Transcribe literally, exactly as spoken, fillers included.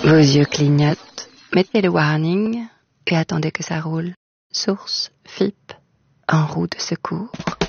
Vos yeux clignotent, mettez le warning et attendez que ça roule. Source, F I P, en roue de secours.